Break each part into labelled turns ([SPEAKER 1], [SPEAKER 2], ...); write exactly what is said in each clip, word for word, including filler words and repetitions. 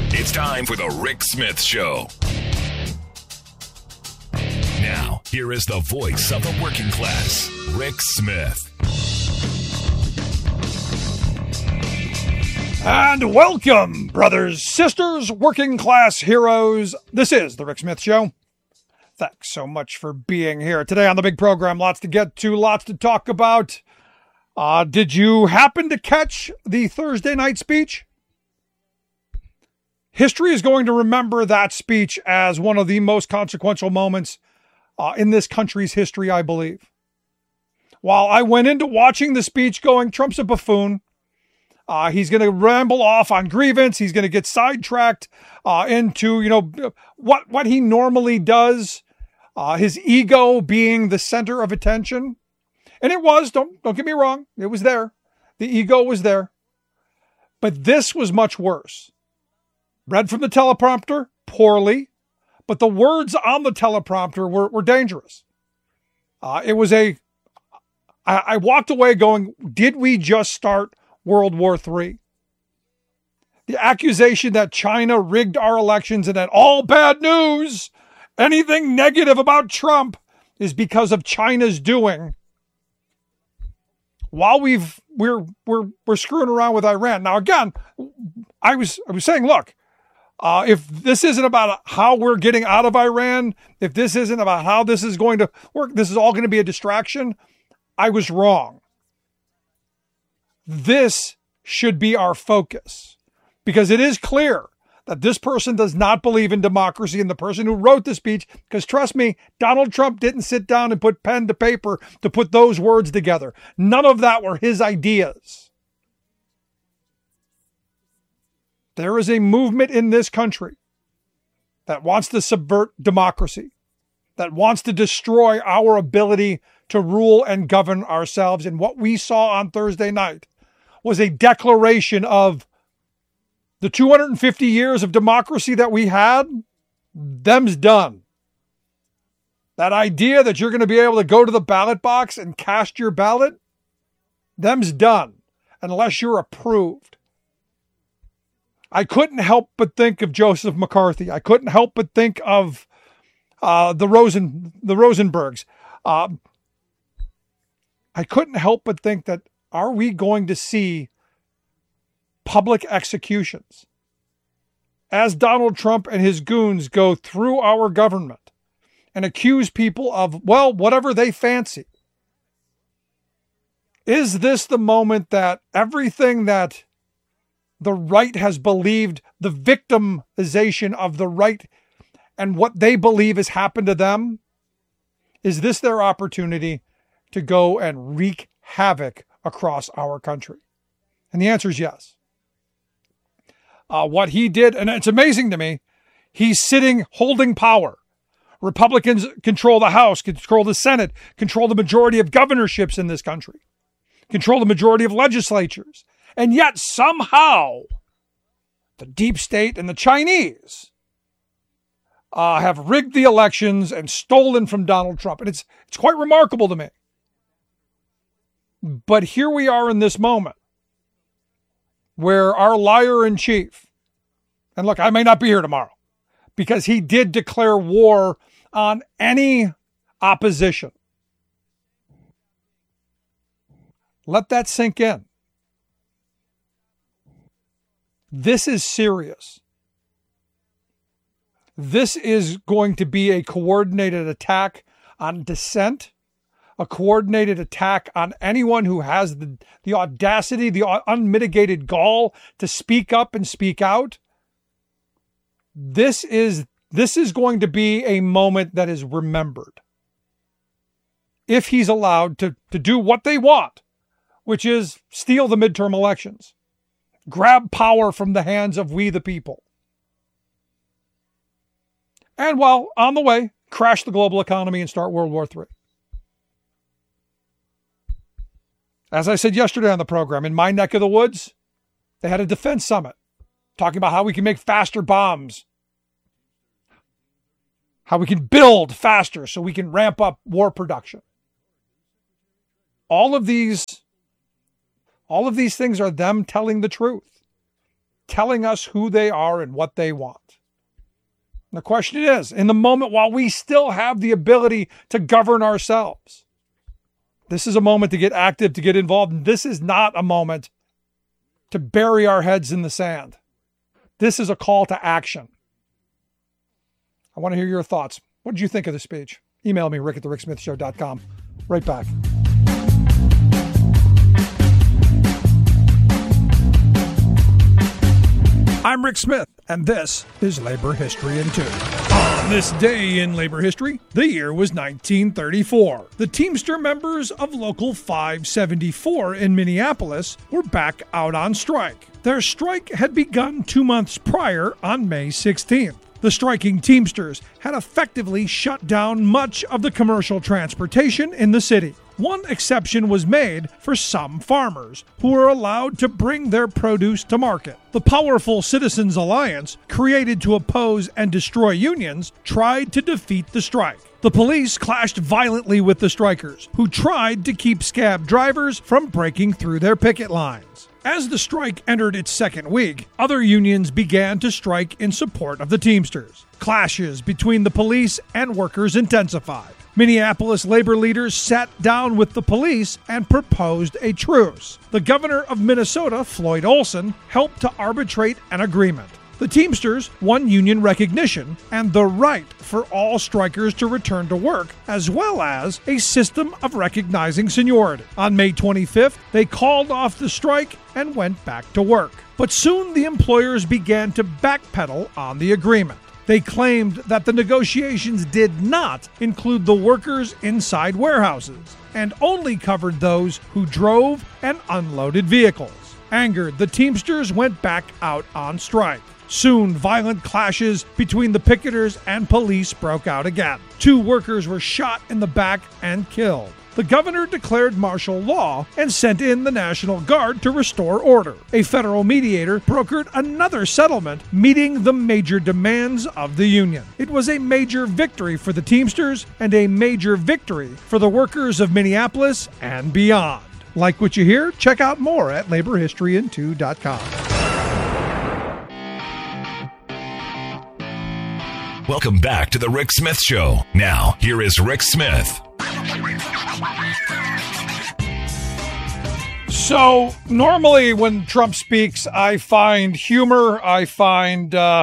[SPEAKER 1] It's time for the Rick Smith Show. Now, here is the voice of the working class, Rick Smith.
[SPEAKER 2] And welcome, brothers, sisters, working class heroes. This is the Rick Smith Show. Thanks so much for being here today on the big program. Lots to get to, lots to talk about. Uh, did you happen to catch the Thursday night speech? History is going to remember that speech as one of the most consequential moments uh, in this country's history, I believe. While I went into watching the speech going, Trump's a buffoon. Uh, he's going to ramble off on grievance. He's going to get sidetracked uh, into, you know, what, what he normally does. Uh, his ego being the center of attention. And it was, don't, don't get me wrong. It was there. The ego was there. But this was much worse. Read from the teleprompter poorly, but the words on the teleprompter were, were dangerous. Uh, it was a, I, I walked away going, did we just start World War Three? The accusation that China rigged our elections and that all bad news, anything negative about Trump is because of China's doing. While we've we're we're we're screwing around with Iran. Now again, I was I was saying, look, uh, if this isn't about how we're getting out of Iran, if this isn't about how this is going to work, this is all going to be a distraction. I was wrong. This should be our focus because it is clear that this person does not believe in democracy, and the person who wrote the speech, because trust me, Donald Trump didn't sit down and put pen to paper to put those words together. None of that were his ideas. There is a movement in this country that wants to subvert democracy, that wants to destroy our ability to rule and govern ourselves. And what we saw on Thursday night was a declaration of the two hundred fifty years of democracy that we had, them's done. That idea that you're going to be able to go to the ballot box and cast your ballot, them's done, unless you're approved. I couldn't help but think of Joseph McCarthy. I couldn't help but think of uh, the Rosen, the Rosenbergs. Uh, I couldn't help but think that, are we going to see public executions as Donald Trump and his goons go through our government and accuse people of, well, whatever they fancy? Is this the moment that everything that the right has believed, the victimization of the right and what they believe has happened to them, is this their opportunity to go and wreak havoc across our country? And the answer is yes. Uh, what he did, and it's amazing to me, he's sitting holding power. Republicans control the House, control the Senate, control the majority of governorships in this country, control the majority of legislatures. And yet somehow the deep state and the Chinese uh, have rigged the elections and stolen from Donald Trump. And it's it's quite remarkable to me. But here we are in this moment where our liar in chief, and look, I may not be here tomorrow because he did declare war on any opposition. Let that sink in. This is serious. This is going to be a coordinated attack on dissent, a coordinated attack on anyone who has the, the audacity, the unmitigated gall to speak up and speak out. This is, this is going to be a moment that is remembered. If he's allowed to, to do what they want, which is steal the midterm elections, grab power from the hands of we the people. And while on the way, crash the global economy and start World War Three. As I said yesterday on the program, in my neck of the woods, they had a defense summit talking about how we can make faster bombs, how we can build faster so we can ramp up war production. All of these, all of these things are them telling the truth. telling us who they are and what they want. And the question is, in the moment while we still have the ability to govern ourselves, this is a moment to get active, to get involved. And this is not a moment to bury our heads in the sand. This is a call to action. I want to hear your thoughts. What did you think of the speech? Email me, rick at the rick smith show dot com. Right back. I'm Rick Smith, and this is Labor History in Two. On this day in labor history, the year was nineteen thirty-four. The Teamster members of Local five seventy-four in Minneapolis were back out on strike. Their strike had begun two months prior on May sixteenth. The striking Teamsters had effectively shut down much of the commercial transportation in the city. One exception was made for some farmers who were allowed to bring their produce to market. The powerful Citizens Alliance, created to oppose and destroy unions, tried to defeat the strike. The police clashed violently with the strikers, who tried to keep scab drivers from breaking through their picket lines. As the strike entered its second week, other unions began to strike in support of the Teamsters. Clashes between the police and workers intensified. Minneapolis labor leaders sat down with the police and proposed a truce. The governor of Minnesota, Floyd Olson, helped to arbitrate an agreement. The Teamsters won union recognition and the right for all strikers to return to work, as well as a system of recognizing seniority. On May twenty-fifth, they called off the strike and went back to work. But soon the employers began to backpedal on the agreement. They claimed that the negotiations did not include the workers inside warehouses and only covered those who drove and unloaded vehicles. Angered, the Teamsters went back out on strike. Soon, violent clashes between the picketers and police broke out again. Two workers were shot in the back and killed. The governor declared martial law and sent in the National Guard to restore order. A federal mediator brokered another settlement meeting the major demands of the union. It was a major victory for the Teamsters and a major victory for the workers of Minneapolis and beyond. Like what you hear? Check out more at labor history in two dot com.
[SPEAKER 1] Welcome back to the Rick Smith Show. Now, here is Rick Smith.
[SPEAKER 2] So, normally when Trump speaks, I find humor, I find, uh,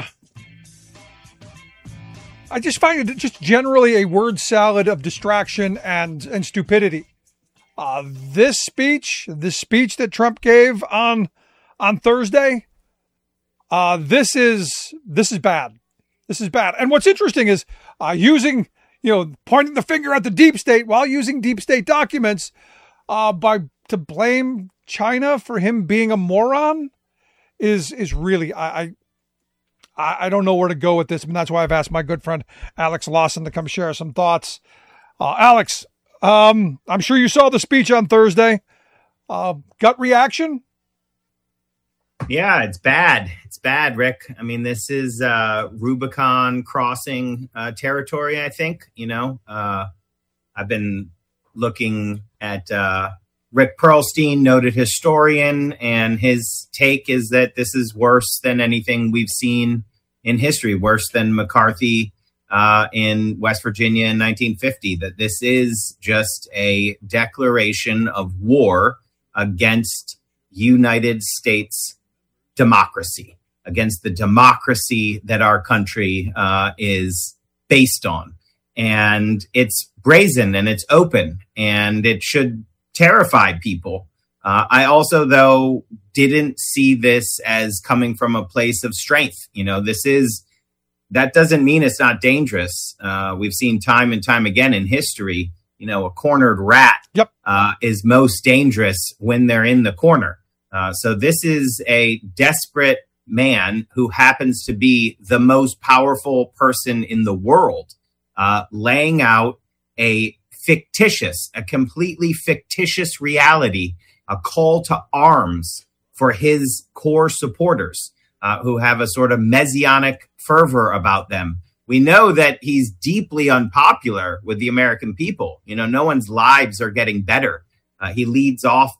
[SPEAKER 2] I just find it just generally a word salad of distraction and, and stupidity. Uh, this speech, this speech that Trump gave on, on Thursday, uh, this is, this is bad. This is bad. And what's interesting is uh, using, you know, pointing the finger at the deep state while using deep state documents uh, by to blame China for him being a moron is is really, I, I I don't know where to go with this. And that's why I've asked my good friend Alex Lawson to come share some thoughts. Uh, Alex, um, I'm sure you saw the speech on Thursday. Uh, gut reaction?
[SPEAKER 3] Yeah, it's bad. It's bad, Rick. I mean, this is uh, Rubicon crossing uh, territory, I think. You know, uh, I've been looking at uh, Rick Perlstein, noted historian, and his take is that this is worse than anything we've seen in history, worse than McCarthy uh, in West Virginia in nineteen fifty, that this is just a declaration of war against United States democracy, against the democracy that our country uh, is based on. And it's brazen and it's open and it should terrify people. Uh, I also, though, didn't see this as coming from a place of strength. You know, this is, that doesn't mean it's not dangerous. Uh, we've seen time and time again in history, you know, a cornered rat
[SPEAKER 2] yep.
[SPEAKER 3] uh, is most dangerous when they're in the corner. Uh, so this is a desperate man who happens to be the most powerful person in the world, uh, laying out a fictitious, a completely fictitious reality, a call to arms for his core supporters uh, who have a sort of messianic fervor about them. We know that he's deeply unpopular with the American people. You know, no one's lives are getting better. Uh, he leads off